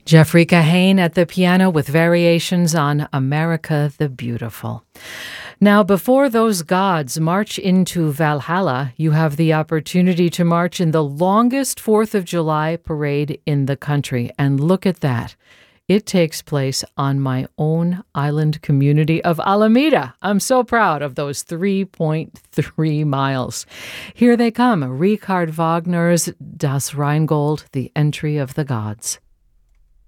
Jeffrey Kahane at the piano with variations on America the Beautiful. Now, before those gods march into Valhalla, you have the opportunity to march in the longest 4th of July parade in the country. And look at that. It takes place on my own island community of Alameda. I'm so proud of those 3.3 miles. Here they come, Richard Wagner's Das Rheingold, The Entry of the Gods.